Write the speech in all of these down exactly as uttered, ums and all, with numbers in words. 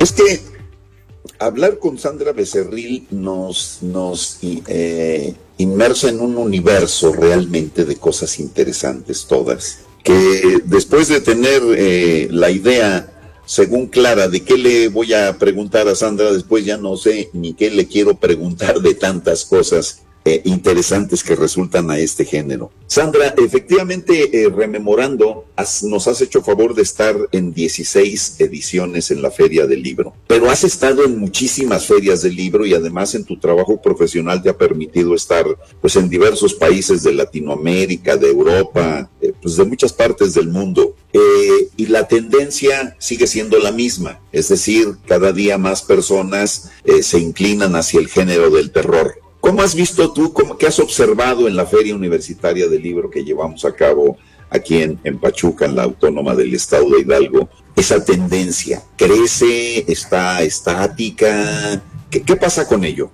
Es que hablar con Sandra Becerril nos, nos eh, inmersa en un universo realmente de cosas interesantes todas, que después de tener eh, la idea según clara de qué le voy a preguntar a Sandra, después ya no sé ni qué le quiero preguntar de tantas cosas eh, interesantes que resultan a este género. Sandra, efectivamente, eh, rememorando, has, nos has hecho favor de estar en dieciséis ediciones en la Feria del Libro, pero has estado en muchísimas ferias del libro y además en tu trabajo profesional te ha permitido estar pues en diversos países de Latinoamérica, de Europa, eh, pues de muchas partes del mundo. Eh, y la tendencia sigue siendo la misma, es decir, cada día más personas eh, se inclinan hacia el género del terror. ¿Cómo has visto tú, cómo, qué has observado en la Feria Universitaria del Libro que llevamos a cabo aquí en, en Pachuca, en la Autónoma del Estado de Hidalgo? Esa tendencia, ¿crece? ¿Está estática? ¿Qué, qué pasa con ello?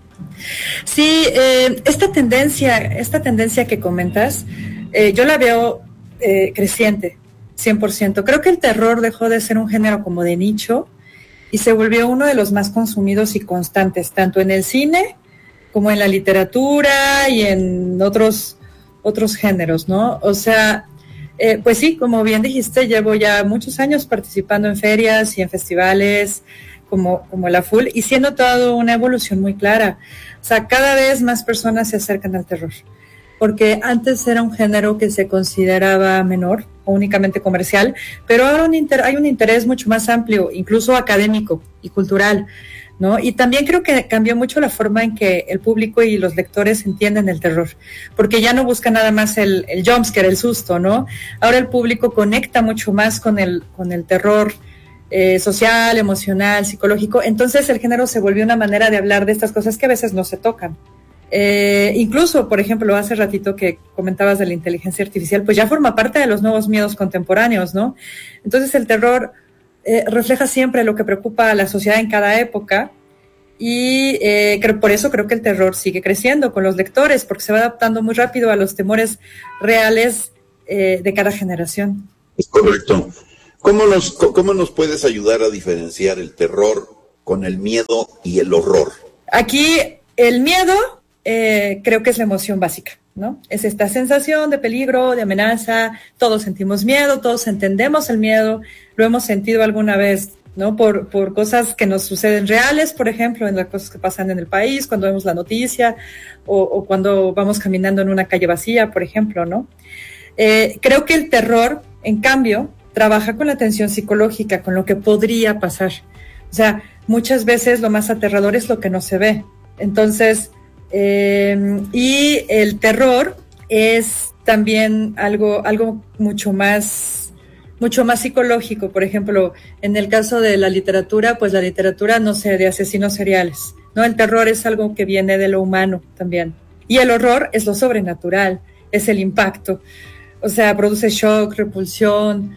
Sí, eh, esta tendencia, esta tendencia que comentas, eh, yo la veo eh, creciente, cien por ciento. Creo que el terror dejó de ser un género como de nicho y se volvió uno de los más consumidos y constantes, tanto en el cine como en la literatura y en otros, otros géneros, ¿no? O sea, eh, pues sí, como bien dijiste, llevo ya muchos años participando en ferias y en festivales como, como la Full, y sí he notado una evolución muy clara. O sea, cada vez más personas se acercan al terror, porque antes era un género que se consideraba menor o únicamente comercial, pero ahora un inter- hay un interés mucho más amplio, incluso académico y cultural, ¿no? Y también creo que cambió mucho la forma en que el público y los lectores entienden el terror, porque ya no buscan nada más el, el jumpscare, el susto, ¿no? Ahora el público conecta mucho más con el, con el terror eh, social, emocional, psicológico. Entonces el género se volvió una manera de hablar de estas cosas que a veces no se tocan. Eh, incluso, por ejemplo, hace ratito que comentabas de la inteligencia artificial, pues ya forma parte de los nuevos miedos contemporáneos, ¿no? Entonces el terror Eh, refleja siempre lo que preocupa a la sociedad en cada época y eh, creo, por eso creo que el terror sigue creciendo con los lectores, porque se va adaptando muy rápido a los temores reales eh, de cada generación. Es correcto. ¿Cómo nos, cómo nos puedes ayudar a diferenciar el terror con el miedo y el horror? Aquí el miedo eh, creo que es la emoción básica, ¿no? Es esta sensación de peligro, de amenaza. Todos sentimos miedo, todos entendemos el miedo, lo hemos sentido alguna vez, ¿no? Por, por cosas que nos suceden reales, por ejemplo, en las cosas que pasan en el país, cuando vemos la noticia, o, o cuando vamos caminando en una calle vacía, por ejemplo, ¿no? Eh, creo que el terror, en cambio, trabaja con la tensión psicológica, con lo que podría pasar. O sea, muchas veces lo más aterrador es lo que no se ve. Entonces, Eh, y el terror es también algo, algo mucho más, mucho más psicológico. Por ejemplo, en el caso de la literatura, pues la literatura no sé, de asesinos seriales, ¿no? El terror es algo que viene de lo humano también. Y el horror es lo sobrenatural, es el impacto. O sea, produce shock, repulsión,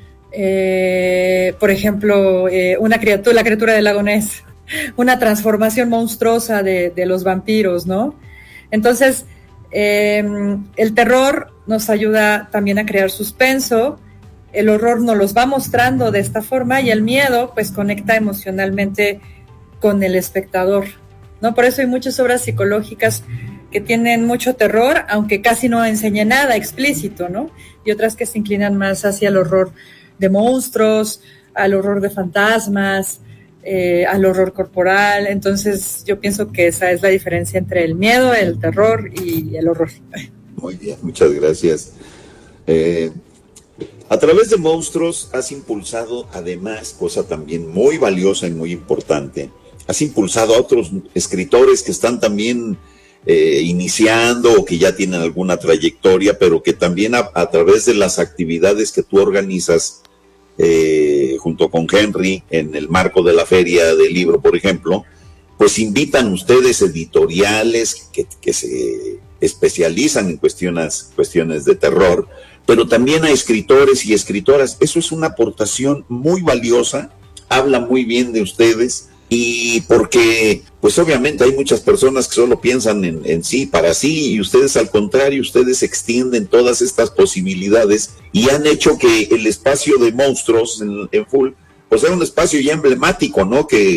eh, por ejemplo, eh, una criatura, la criatura del lago Ness, una transformación monstruosa de, de los vampiros, ¿no? Entonces, eh, el terror nos ayuda también a crear suspenso, el horror nos los va mostrando de esta forma y el miedo, pues, conecta emocionalmente con el espectador, ¿no? Por eso hay muchas obras psicológicas que tienen mucho terror, aunque casi no enseñan nada explícito, ¿no? Y otras que se inclinan más hacia el horror de monstruos, al horror de fantasmas, Eh, al horror corporal. Entonces yo pienso que esa es la diferencia entre el miedo, el terror y el horror. Muy bien, muchas gracias. Eh, a través de Monstruos has impulsado además, cosa también muy valiosa y muy importante, has impulsado a otros escritores que están también eh, iniciando o que ya tienen alguna trayectoria, pero que también a, a través de las actividades que tú organizas Eh, junto con Henry en el marco de la Feria del Libro, por ejemplo, pues invitan ustedes editoriales que, que se especializan en cuestiones, cuestiones de terror, pero también a escritores y escritoras. Eso es una aportación muy valiosa, habla muy bien de ustedes, y porque pues obviamente hay muchas personas que solo piensan en, en sí, para sí, y ustedes al contrario, ustedes extienden todas estas posibilidades y han hecho que el espacio de Monstruos en, en Full pues sea un espacio ya emblemático, ¿no? Que,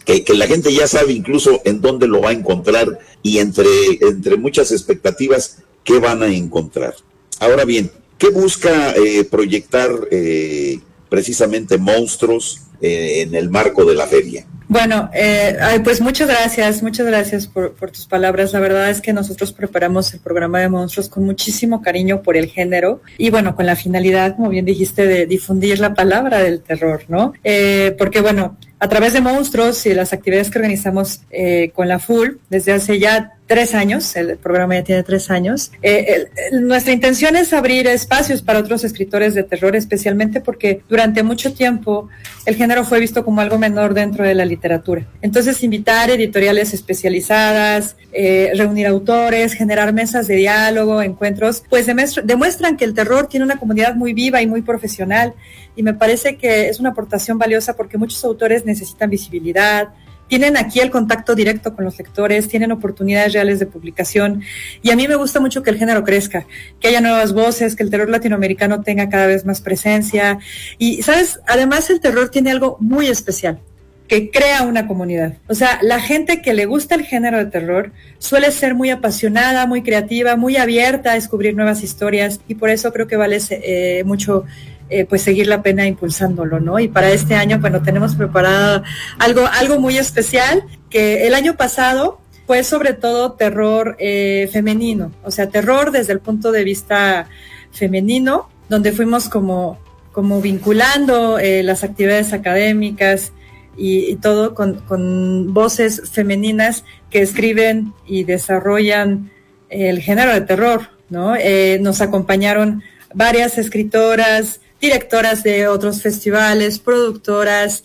que, que la gente ya sabe incluso en dónde lo va a encontrar y entre, entre muchas expectativas, qué van a encontrar. Ahora bien, ¿qué busca eh, proyectar eh, precisamente Monstruos eh, en el marco de la feria? Bueno, eh, ay, pues muchas gracias, muchas gracias por, por tus palabras. La verdad es que nosotros preparamos el programa de Monstruos con muchísimo cariño por el género y bueno, con la finalidad, como bien dijiste, de difundir la palabra del terror, ¿no? Eh, porque bueno, a través de Monstruos y las actividades que organizamos eh, con la F U L desde hace ya tres años, el programa ya tiene tres años, eh, el, el, nuestra intención es abrir espacios para otros escritores de terror, especialmente porque durante mucho tiempo el género fue visto como algo menor dentro de la literatura. Entonces, invitar editoriales especializadas, eh, reunir autores, generar mesas de diálogo, encuentros, pues demuestra, demuestran que el terror tiene una comunidad muy viva y muy profesional, y me parece que es una aportación valiosa porque muchos autores necesitan visibilidad, tienen aquí el contacto directo con los lectores, tienen oportunidades reales de publicación, y a mí me gusta mucho que el género crezca, que haya nuevas voces, que el terror latinoamericano tenga cada vez más presencia, y sabes, además el terror tiene algo muy especial, que crea una comunidad. O sea, la gente que le gusta el género de terror suele ser muy apasionada, muy creativa, muy abierta a descubrir nuevas historias, y por eso creo que vale eh, mucho Eh, pues seguir la pena impulsándolo, ¿no? Y para este año, bueno, tenemos preparado algo, algo muy especial, que el año pasado fue sobre todo terror eh, femenino, o sea, terror desde el punto de vista femenino, donde fuimos como, como vinculando eh, las actividades académicas y, y todo con, con voces femeninas que escriben y desarrollan el género de terror, ¿no? Eh, nos acompañaron varias escritoras, directoras de otros festivales, productoras,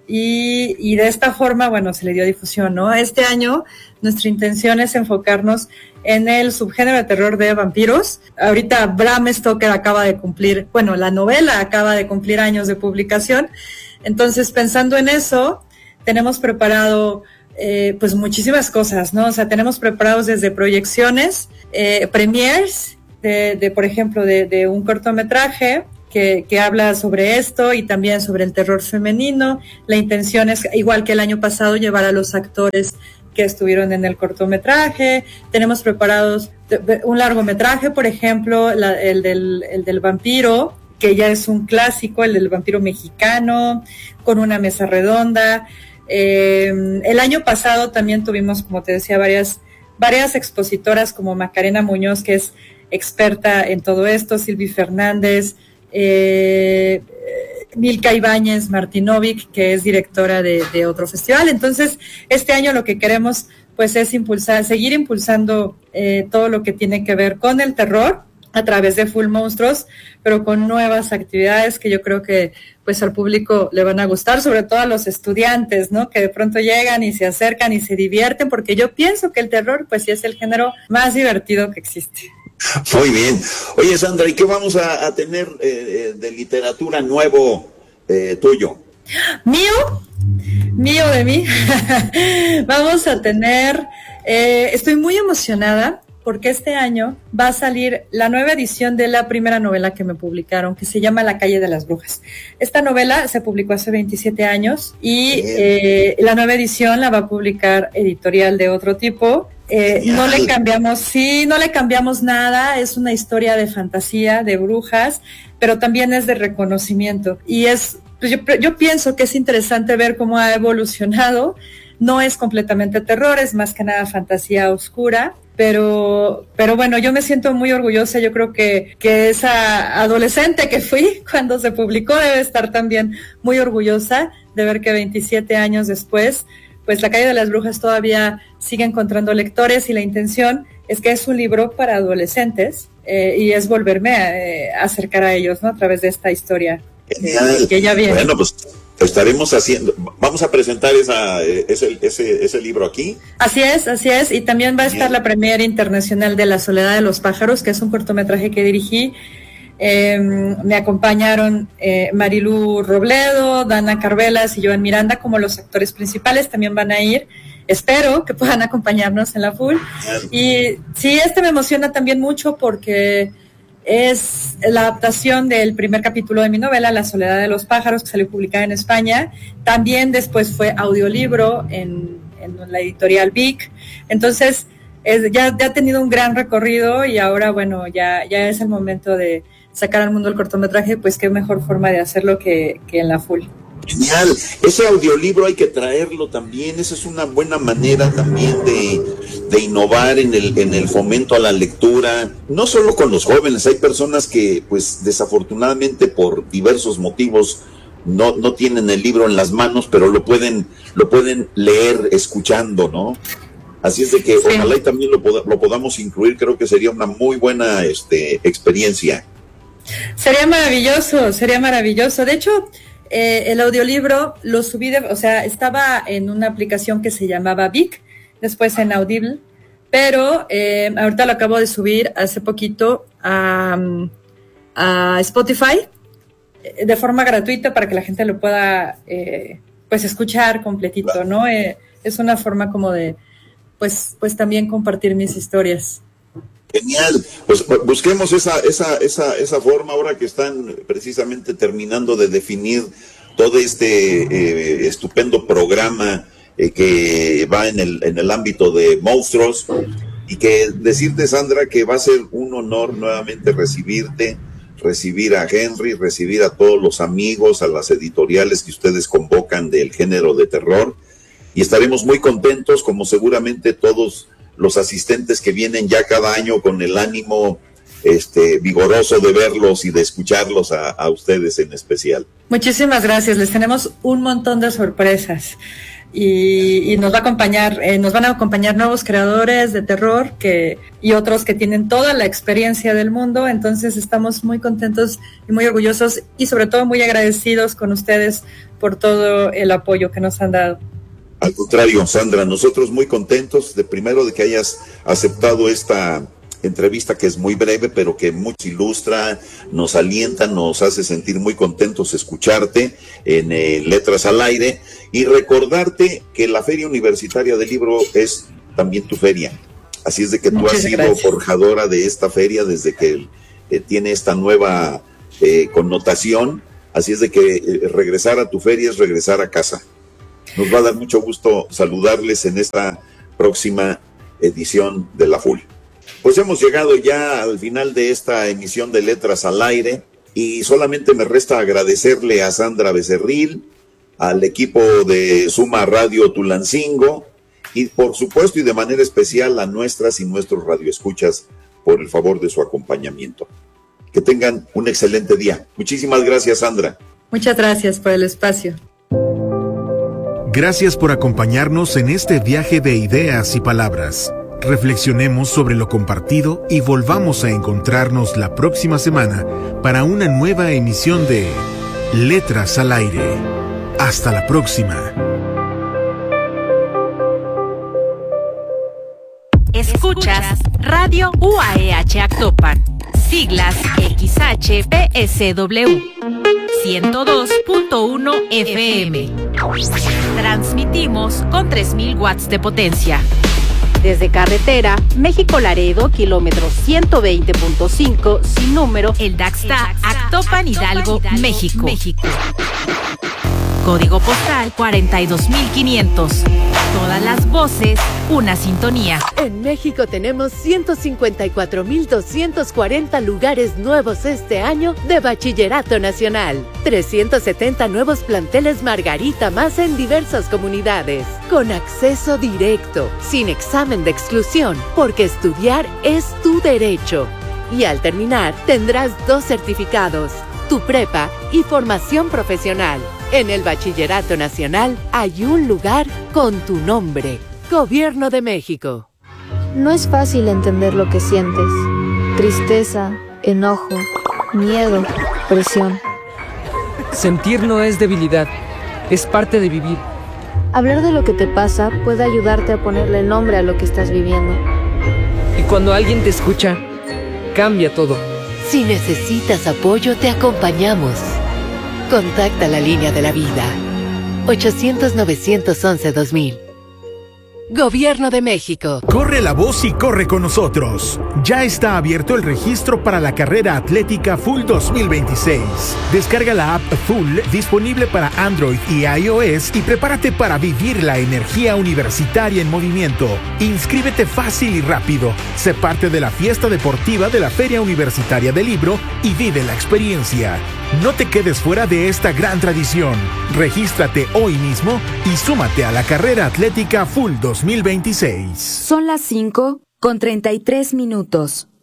y, y de esta forma, bueno, se le dio difusión, ¿no? Este año nuestra intención es enfocarnos en el subgénero de terror de vampiros. Ahorita Bram Stoker acaba de cumplir, bueno, la novela acaba de cumplir años de publicación, entonces pensando en eso, tenemos preparado eh, pues muchísimas cosas, ¿no? O sea, tenemos preparados desde proyecciones, eh, premiers, de, de por ejemplo, de, de un cortometraje, Que, que habla sobre esto y también sobre el terror femenino. La intención es, igual que el año pasado, llevar a los actores que estuvieron en el cortometraje. Tenemos preparados un largometraje, por ejemplo, la, el, del, el del vampiro, que ya es un clásico, el del vampiro mexicano, con una mesa redonda. Eh, el año pasado también tuvimos, como te decía, varias, varias expositoras como Macarena Muñoz, que es experta en todo esto, Silvi Fernández, Eh, Milka Ibáñez Martinovic, que es directora de, de otro festival. Entonces, este año lo que queremos pues es impulsar, seguir impulsando eh, todo lo que tiene que ver con el terror a través de F U L Monstruos, pero con nuevas actividades que yo creo que pues al público le van a gustar, sobre todo a los estudiantes, ¿no? Que de pronto llegan y se acercan y se divierten, porque yo pienso que el terror pues sí es el género más divertido que existe. Muy bien. Oye, Sandra, ¿y qué vamos a, a tener eh, de literatura nuevo eh, tuyo? ¿Mío? ¿Mío de mí? Vamos a tener... Eh, estoy muy emocionada porque este año va a salir la nueva edición de la primera novela que me publicaron, que se llama La calle de las brujas. Esta novela se publicó hace veintisiete años y eh, la nueva edición la va a publicar Editorial de Otro Tipo. Eh, no le cambiamos, sí, no le cambiamos nada, es una historia de fantasía, de brujas, pero también es de reconocimiento. Y es, pues yo, yo pienso que es interesante ver cómo ha evolucionado. No es completamente terror, es más que nada fantasía oscura, pero, pero bueno, yo me siento muy orgullosa. Yo creo que, que esa adolescente que fui cuando se publicó debe estar también muy orgullosa de ver que veintisiete años después, pues La calle de las brujas todavía sigue encontrando lectores, y la intención es que es un libro para adolescentes eh, y es volverme a eh, acercar a ellos, ¿no? A través de esta historia eh, que ya viene. Bueno, pues estaremos haciendo, vamos a presentar esa, ese, ese, ese libro aquí. Así es, así es, y también va a estar la premiere internacional de La soledad de los pájaros, que es un cortometraje que dirigí. Eh, me acompañaron eh, Marilu Robledo, Dana Carvelas y Joan Miranda como los actores principales. También van a ir, espero que puedan acompañarnos en la F U L. Y sí, este me emociona también mucho porque Es la adaptación del primer capítulo de mi novela, La soledad de los pájaros, que salió publicada en España. También después fue audiolibro en, en la editorial Vic. Entonces, es, ya, ya ha tenido un gran recorrido y ahora, bueno, ya, ya es el momento de sacar al mundo el cortometraje, pues qué mejor forma de hacerlo que, que en la Full. Genial, ese audiolibro hay que traerlo también, esa es una buena manera también de, de innovar en el, en el fomento a la lectura, no solo con los jóvenes, hay personas que pues desafortunadamente por diversos motivos no, no tienen el libro en las manos, pero lo pueden, lo pueden leer escuchando, ¿no? Así es de que sí. Ojalá y también lo, pod- lo podamos incluir, creo que sería una muy buena este, experiencia. Sería maravilloso, sería maravilloso, de hecho... Eh, el audiolibro lo subí, de, o sea, estaba en una aplicación que se llamaba Vic, después en Audible, pero eh, ahorita lo acabo de subir hace poquito a, a Spotify de forma gratuita para que la gente lo pueda eh, pues escuchar completito, ¿no? Eh, es una forma como de pues, pues también compartir mis historias. Genial, pues busquemos esa, esa, esa, esa forma ahora que están precisamente terminando de definir todo este eh, estupendo programa eh, que va en el, en el ámbito de monstruos, y que decirte, Sandra, que va a ser un honor nuevamente recibirte, recibir a Henry, recibir a todos los amigos, a las editoriales que ustedes convocan del género de terror, y estaremos muy contentos, como seguramente todos los asistentes que vienen ya cada año con el ánimo este, vigoroso de verlos y de escucharlos a, a ustedes en especial. Muchísimas gracias, les tenemos un montón de sorpresas y, y nos va a acompañar, eh, nos van a acompañar nuevos creadores de terror que, y otros que tienen toda la experiencia del mundo, entonces estamos muy contentos y muy orgullosos y sobre todo muy agradecidos con ustedes por todo el apoyo que nos han dado. Al contrario, Sandra, nosotros muy contentos de primero de que hayas aceptado esta entrevista que es muy breve, pero que mucho ilustra, nos alienta, nos hace sentir muy contentos escucharte en eh, Letras al Aire, y recordarte que la Feria Universitaria del Libro es también tu feria. Así es de que Muchas tú has sido gracias. forjadora de esta feria desde que eh, tiene esta nueva eh, connotación. Así es de que eh, regresar a tu feria es regresar a casa. Nos va a dar mucho gusto saludarles en esta próxima edición de La Full. Pues hemos llegado ya al final de esta emisión de Letras al Aire y solamente me resta agradecerle a Sandra Becerril, al equipo de Suma Radio Tulancingo y por supuesto y de manera especial a nuestras y nuestros radioescuchas por el favor de su acompañamiento. Que tengan un excelente día. Muchísimas gracias, Sandra. Muchas gracias por el espacio. Gracias por acompañarnos en este viaje de ideas y palabras. Reflexionemos sobre lo compartido y volvamos a encontrarnos la próxima semana para una nueva emisión de Letras al Aire. Hasta la próxima. Escuchas Radio U A E H Actopan, siglas X H P S W, ciento dos punto uno F M. Transmitimos con tres mil watts de potencia. Desde carretera, México-Laredo, kilómetro ciento veinte punto cinco, sin número, el Daxta, Actopan, Hidalgo, México. México. Código postal cuarenta y dos mil quinientos. Todas las voces, una sintonía. En México tenemos ciento cincuenta y cuatro mil doscientos cuarenta lugares nuevos este año de Bachillerato Nacional. trescientos setenta nuevos planteles Margarita más en diversas comunidades. Con acceso directo, sin examen de exclusión, porque estudiar es tu derecho. Y al terminar, tendrás dos certificados, tu prepa y formación profesional. En el Bachillerato Nacional hay un lugar con tu nombre. Gobierno de México. No es fácil entender lo que sientes. Tristeza, enojo, miedo, presión. Sentir no es debilidad, es parte de vivir. Hablar de lo que te pasa puede ayudarte a ponerle nombre a lo que estás viviendo. Y cuando alguien te escucha, cambia todo. Si necesitas apoyo, te acompañamos. Contacta la línea de la vida. ochocientos, novecientos once, dos mil. Gobierno de México. Corre la voz y corre con nosotros. Ya está abierto el registro para la carrera atlética Full dos mil veintiséis. Descarga la app Full disponible para Android y iOS y prepárate para vivir la energía universitaria en movimiento. Inscríbete fácil y rápido. Sé parte de la fiesta deportiva de la Feria Universitaria del Libro y vive la experiencia. No te quedes fuera de esta gran tradición. Regístrate hoy mismo y súmate a la carrera atlética Full dos mil veintiséis. Son las cinco con treinta y tres minutos.